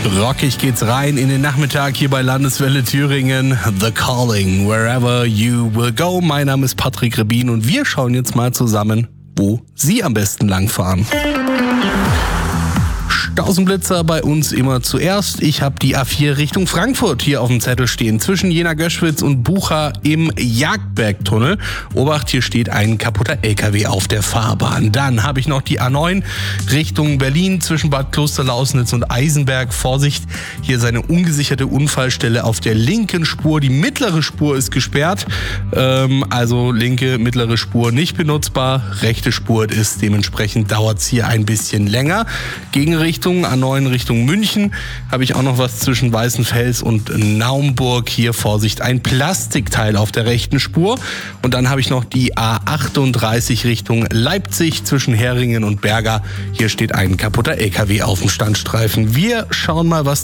Rockig geht's rein in den Nachmittag hier bei Landeswelle Thüringen. The Calling, wherever you will go. Mein Name ist Patrick Rebin und wir schauen jetzt mal zusammen, wo Sie am besten langfahren. Stausenblitzer bei uns immer zuerst. Ich habe die A4 Richtung Frankfurt hier auf dem Zettel stehen. Zwischen Jena-Göschwitz und Bucha im Jagdbergtunnel. Obacht, hier steht ein kaputter LKW auf der Fahrbahn. Dann habe ich noch die A9 Richtung Berlin zwischen Bad Klosterlausnitz und Eisenberg. Vorsicht, hier ist eine ungesicherte Unfallstelle auf der linken Spur. Die mittlere Spur ist gesperrt. Also linke, mittlere Spur nicht benutzbar. Rechte Spur ist dementsprechend, dauert es hier ein bisschen länger. Gegenrichtung A9 Richtung München habe ich auch noch was zwischen Weißenfels und Naumburg. Hier Vorsicht, ein Plastikteil auf der rechten Spur. Und dann habe ich noch die A38 Richtung Leipzig zwischen Heringen und Berga. Hier steht ein kaputter LKW auf dem Standstreifen. Wir schauen mal, was